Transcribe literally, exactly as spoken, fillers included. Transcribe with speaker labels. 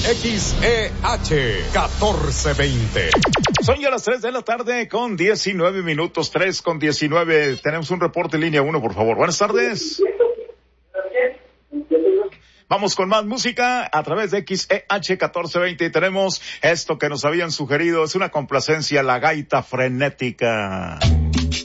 Speaker 1: X E H catorce veinte.
Speaker 2: Son ya las tres de la tarde con diecinueve minutos, tres con diecinueve. Tenemos un reporte en línea uno, por favor. Buenas tardes. Vamos con más música a través de X E H catorce veinte y tenemos esto que nos habían sugerido. Es una complacencia, la gaita frenética.